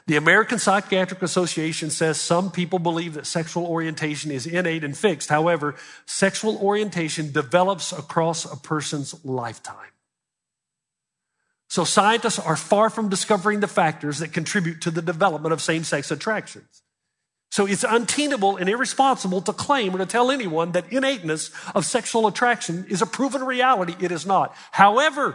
The American Psychiatric Association says some people believe that sexual orientation is innate and fixed. However, sexual orientation develops across a person's lifetime. So scientists are far from discovering the factors that contribute to the development of same-sex attractions. So it's untenable and irresponsible to claim or to tell anyone that innateness of sexual attraction is a proven reality. It is not. However,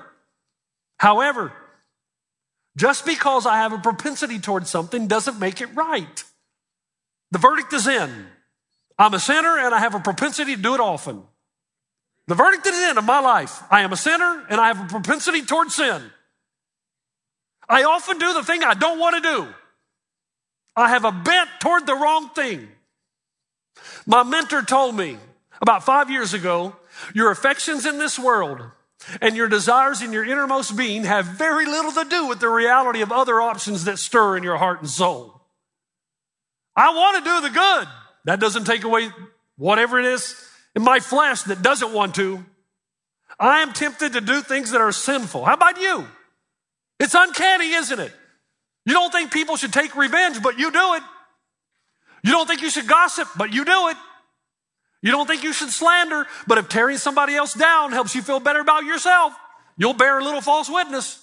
just because I have a propensity towards something doesn't make it right. The verdict is in. I'm a sinner and I have a propensity to do it often. The verdict is in my life. I am a sinner and I have a propensity towards sin. I often do the thing I don't want to do. I have a bent toward the wrong thing. My mentor told me about 5 years ago, your affections in this world and your desires in your innermost being have very little to do with the reality of other options that stir in your heart and soul. I want to do the good. That doesn't take away whatever it is in my flesh that doesn't want to. I am tempted to do things that are sinful. How about you? It's uncanny, isn't it? You don't think people should take revenge, but you do it. You don't think you should gossip, but you do it. You don't think you should slander, but if tearing somebody else down helps you feel better about yourself, you'll bear a little false witness.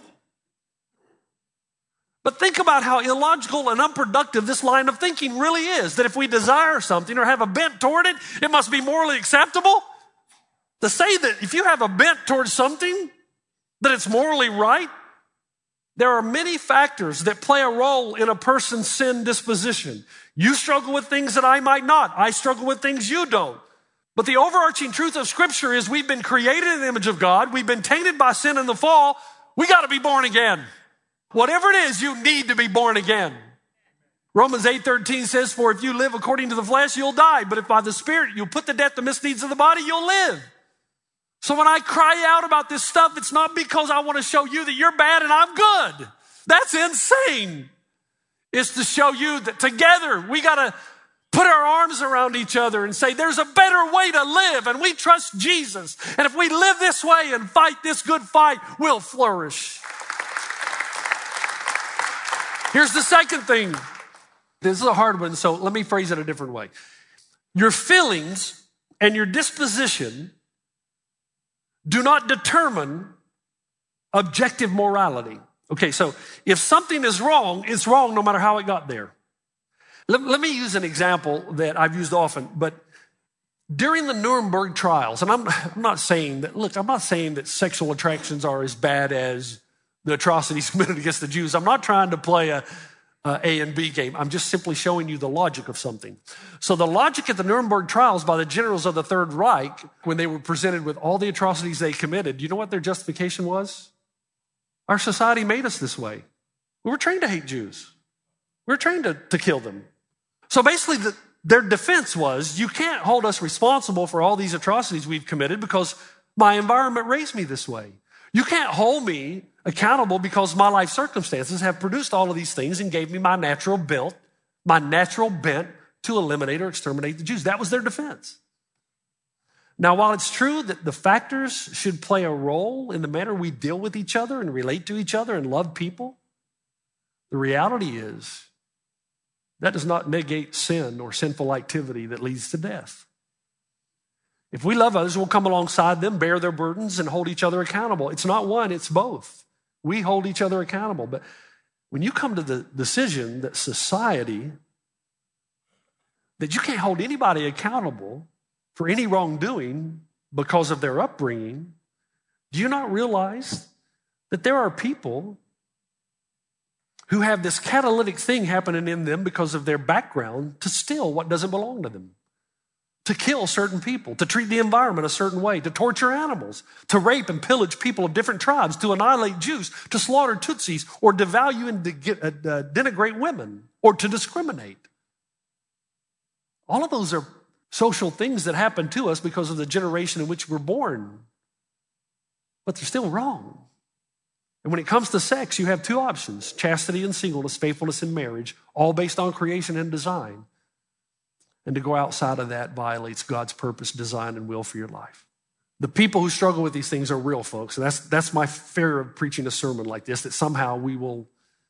But think about how illogical and unproductive this line of thinking really is, that if we desire something or have a bent toward it, it must be morally acceptable. To say that if you have a bent towards something, that it's morally right. There are many factors that play a role in a person's sin disposition. You struggle with things that I might not. I struggle with things you don't. But the overarching truth of Scripture is we've been created in the image of God. We've been tainted by sin in the fall. We got to be born again. Whatever it is, you need to be born again. Romans 8:13 says, for if you live according to the flesh, you'll die. But if by the Spirit you put to death the misdeeds of the body, you'll live. So when I cry out about this stuff, it's not because I want to show you that you're bad and I'm good. That's insane. It's to show you that together we got to put our arms around each other and say there's a better way to live and we trust Jesus. And if we live this way and fight this good fight, we'll flourish. Here's the second thing. This is a hard one, so let me phrase it a different way. Your feelings and your disposition do not determine objective morality. Okay, so if something is wrong, it's wrong no matter how it got there. Let me use an example that I've used often, but during the Nuremberg trials, and I'm not saying that sexual attractions are as bad as the atrocities committed against the Jews. I'm not trying to play a and B game. I'm just simply showing you the logic of something. So the logic at the Nuremberg trials by the generals of the Third Reich, when they were presented with all the atrocities they committed, do you know what their justification was? Our society made us this way. We were trained to hate Jews. We were trained to kill them. So basically their defense was, you can't hold us responsible for all these atrocities we've committed because my environment raised me this way. You can't hold me accountable because my life circumstances have produced all of these things and gave me my natural bent to eliminate or exterminate the Jews. That was their defense. Now, while it's true that the factors should play a role in the manner we deal with each other and relate to each other and love people, the reality is that does not negate sin or sinful activity that leads to death. If we love others, we'll come alongside them, bear their burdens, and hold each other accountable. It's not one, it's both. We hold each other accountable. But when you come to the decision that society, that you can't hold anybody accountable for any wrongdoing because of their upbringing, do you not realize that there are people who have this catalytic thing happening in them because of their background to steal what doesn't belong to them? To kill certain people, to treat the environment a certain way, to torture animals, to rape and pillage people of different tribes, to annihilate Jews, to slaughter Tutsis, or devalue and denigrate women, or to discriminate. All of those are social things that happen to us because of the generation in which we're born. But they're still wrong. And when it comes to sex, you have two options: chastity and singleness, faithfulness in marriage, all based on creation and design. And to go outside of that violates God's purpose, design, and will for your life. The people who struggle with these things are real folks. And that's my fear of preaching a sermon like this, that somehow we will